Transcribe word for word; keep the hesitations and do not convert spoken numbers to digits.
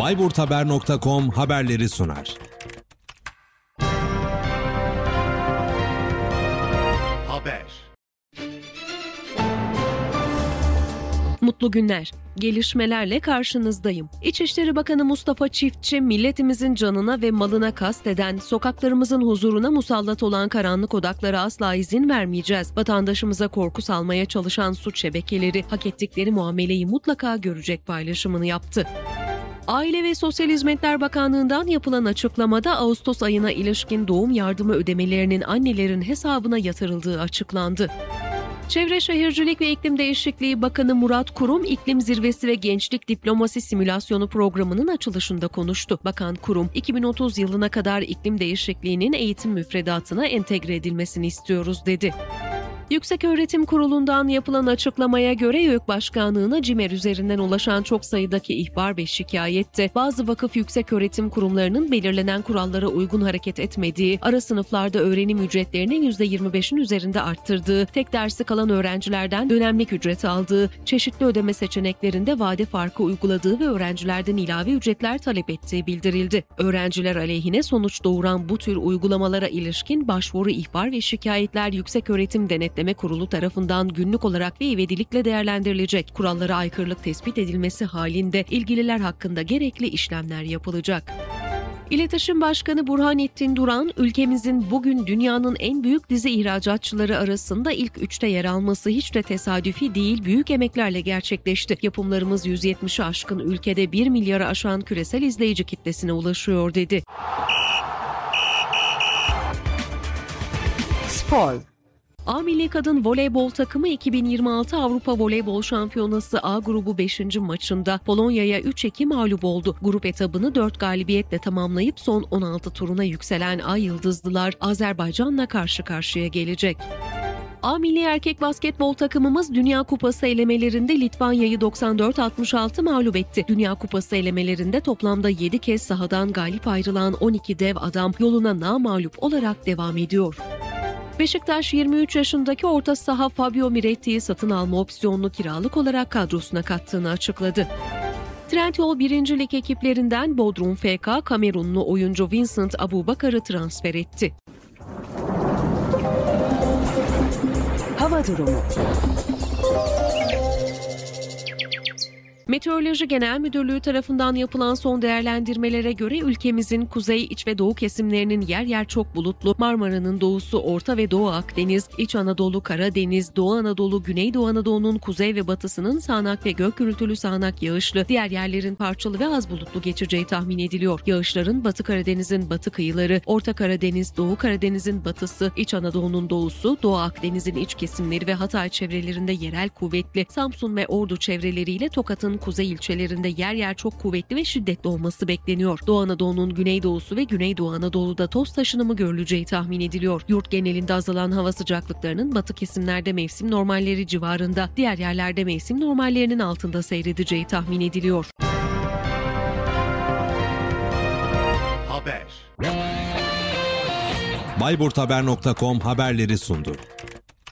bayburthaber nokta com haberleri sunar. Haber. Mutlu günler. Gelişmelerle karşınızdayım. İçişleri Bakanı Mustafa Çiftçi, milletimizin canına ve malına kasteden, sokaklarımızın huzuruna musallat olan karanlık odaklara asla izin vermeyeceğiz. Vatandaşımıza korku salmaya çalışan suç şebekeleri hak ettikleri muameleyi mutlaka görecek paylaşımını yaptı. Aile ve Sosyal Hizmetler Bakanlığı'ndan yapılan açıklamada Ağustos ayına ilişkin doğum yardımı ödemelerinin annelerin hesabına yatırıldığı açıklandı. Çevre Şehircilik ve İklim Değişikliği Bakanı Murat Kurum, İklim Zirvesi ve Gençlik Diplomasi Simülasyonu programının açılışında konuştu. Bakan Kurum, iki bin otuz yılına kadar iklim değişikliğinin eğitim müfredatına entegre edilmesini istiyoruz dedi. Yükseköğretim Kurulu'ndan yapılan açıklamaya göre YÖK Başkanlığı'na CİMER üzerinden ulaşan çok sayıdaki ihbar ve şikayette bazı vakıf yükseköğretim kurumlarının belirlenen kurallara uygun hareket etmediği, ara sınıflarda öğrenim ücretlerinin yüzde yirmi beşin üzerinde arttırdığı, tek dersi kalan öğrencilerden dönemlik ücret aldığı, çeşitli ödeme seçeneklerinde vade farkı uyguladığı ve öğrencilerden ilave ücretler talep ettiği bildirildi. Öğrenciler aleyhine sonuç doğuran bu tür uygulamalara ilişkin başvuru, ihbar ve şikayetler Yükseköğretim Denetleme Kurulu tarafından günlük olarak ve ivedilikle değerlendirilecek. Kurallara aykırılık tespit edilmesi halinde ilgililer hakkında gerekli işlemler yapılacak. İletişim Başkanı Burhanettin Duran, ülkemizin bugün dünyanın en büyük dizi ihracatçıları arasında ilk üçte yer alması hiç de tesadüfi değil, büyük emeklerle gerçekleşti. Yapımlarımız yüz yetmişi aşkın ülkede bir milyara aşan küresel izleyici kitlesine ulaşıyor dedi. Spor. A Milli Kadın Voleybol takımı iki bin yirmi altı Avrupa Voleybol Şampiyonası A grubu beşinci maçında Polonya'ya üç iki mağlup oldu. Grup etabını dört galibiyetle tamamlayıp son on altı turuna yükselen Ay Yıldızlılar Azerbaycan'la karşı karşıya gelecek. A Milli Erkek Basketbol takımımız Dünya Kupası elemelerinde Litvanya'yı doksan dört altmış altı mağlup etti. Dünya Kupası elemelerinde toplamda yedi kez sahadan galip ayrılan on iki dev adam yoluna namağlup olarak devam ediyor. Beşiktaş yirmi üç yaşındaki orta saha Fabio Miretti'yi satın alma opsiyonlu kiralık olarak kadrosuna kattığını açıkladı. Trendyol birinci Lig ekiplerinden Bodrum F K, Kamerunlu oyuncu Vincent Abubakar'ı transfer etti. Hava durumu. Meteoroloji Genel Müdürlüğü tarafından yapılan son değerlendirmelere göre ülkemizin kuzey, iç ve doğu kesimlerinin yer yer çok bulutlu, Marmara'nın doğusu, Orta ve Doğu Akdeniz, İç Anadolu, Karadeniz, Doğu Anadolu, Güneydoğu Anadolu'nun kuzey ve batısının sağanak ve gök gürültülü sağanak yağışlı, diğer yerlerin parçalı ve az bulutlu geçeceği tahmin ediliyor. Yağışların Batı Karadeniz'in batı kıyıları, Orta Karadeniz, Doğu Karadeniz'in batısı, İç Anadolu'nun doğusu, Doğu Akdeniz'in iç kesimleri ve Hatay çevrelerinde yerel kuvvetli, Samsun ve Ordu çevreleriyle Tokat'ın kuzey ilçelerinde yer yer çok kuvvetli ve şiddetli olması bekleniyor. Doğu Anadolu'nun güneydoğusu ve Güneydoğu Anadolu'da toz taşınımı görüleceği tahmin ediliyor. Yurt genelinde azalan hava sıcaklıklarının batı kesimlerde mevsim normalleri civarında, diğer yerlerde mevsim normallerinin altında seyredeceği tahmin ediliyor. Haber. bayburthaber nokta com haberleri sundu.